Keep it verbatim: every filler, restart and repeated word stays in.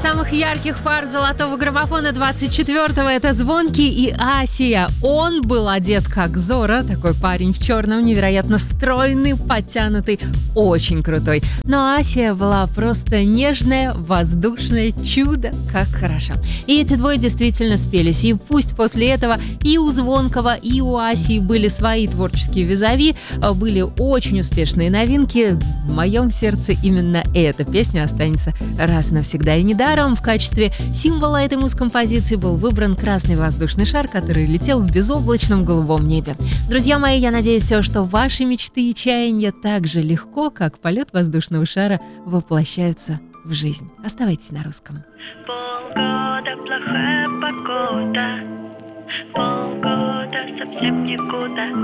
самых ярких пар золотого граммофона двадцать четвёртого это Звонкий и Асия. Он был одет как Зора, такой парень в черном, невероятно стройный, подтянутый, очень крутой. Но Асия была просто нежное, воздушное чудо, как хорошо. И эти двое действительно спелись. И пусть после этого и у Звонкого, и у Асии были свои творческие визави, были очень успешные новинки, в моем сердце именно эта песня останется раз и навсегда. И недаром в качестве символа этой музкомпозиции был выбран красный воздушный шар, который летел в безоблачном голубом небе. Друзья мои, я надеюсь, что ваши мечты и чаяния так же легко, как полет воздушного шара, воплощаются в жизнь. Оставайтесь на русском. Полгода плохая погода, полгода совсем никуда.